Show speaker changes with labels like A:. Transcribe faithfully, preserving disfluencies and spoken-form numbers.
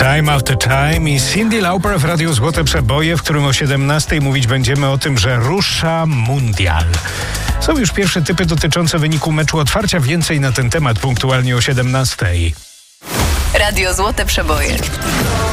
A: Time After Time i Cyndi Lauper w Radiu Złote Przeboje, w którym o siedemnastej mówić będziemy o tym, że rusza mundial. Są już pierwsze typy dotyczące wyniku meczu otwarcia. Więcej na ten temat punktualnie o siedemnastej.
B: Radio Złote Przeboje.